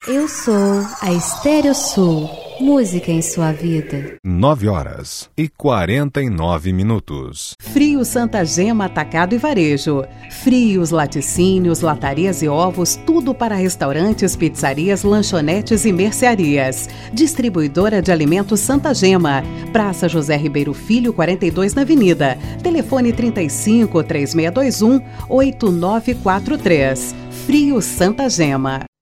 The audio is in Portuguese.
Eu sou a Estéreo Sul. Música em sua vida. 9h49. Frios Santa Gema Atacado e Varejo. Frios, laticínios, latarias e ovos, tudo para restaurantes, pizzarias, lanchonetes e mercearias. Distribuidora de alimentos Santa Gema. Praça José Ribeiro Filho, 42 na Avenida. Telefone 35 3621 8943. Frios Santa Gema.